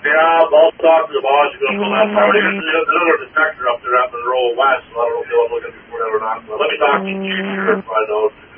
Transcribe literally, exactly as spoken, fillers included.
Yeah, I'll talk to the boss. You're going to pull that power. There's another detector up there up in the roll west, so I don't know if you'll look at it before that or not. But let me talk to you, Chief, here and find out.